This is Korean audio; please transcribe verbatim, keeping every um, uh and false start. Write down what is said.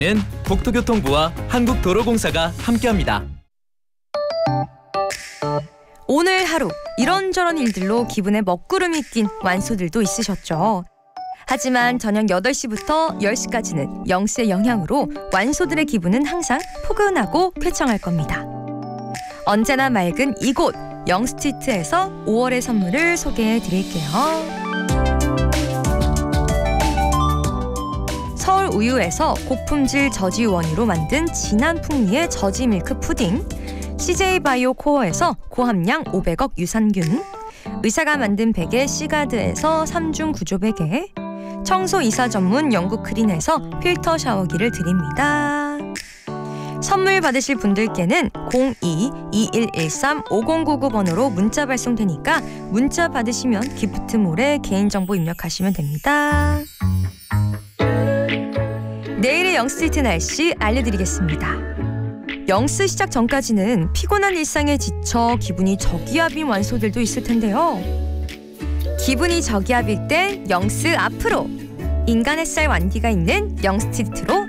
국토교통부와 한국도로공사가 함께합니다. 오늘 하루 이런저런 일들로 기분에 먹구름이 낀 완소들도 있으셨죠. 하지만 저녁 여덟 시부터 열 시까지는 영스의 영향으로 완소들의 기분은 항상 포근하고 쾌청할 겁니다. 언제나 맑은 이곳 영스트리트에서 오월의 선물을 소개해 드릴게요. 서울 우유에서 고품질 저지 원유로 만든 진한 풍미의 저지 밀크 푸딩, 씨제이 바이오 코어에서 고함량 오백억 유산균, 의사가 만든 베개 시가드에서 삼중 구조 베개, 청소 이사 전문 영국 크린에서 필터 샤워기를 드립니다. 선물 받으실 분들께는 공이 이일일삼 오공구구 번호로 문자 발송되니까 문자 받으시면 기프트몰에 개인정보 입력하시면 됩니다. 내일의 영스트리트 날씨 알려드리겠습니다. 영스 시작 전까지는 피곤한 일상에 지쳐 기분이 저기압인 완소들도 있을 텐데요. 기분이 저기압일 땐 영스 앞으로! 인간 햇살 완기가 있는 영스트리트로